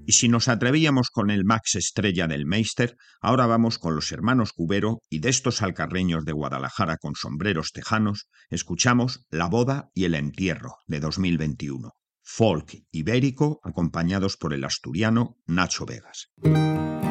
Y si nos atrevíamos con el Max Estrella del Meister, ahora vamos con los hermanos Cubero y de estos alcarreños de Guadalajara con sombreros tejanos, escuchamos La boda y el entierro de 2021. Folk ibérico acompañados por el asturiano Nacho Vegas.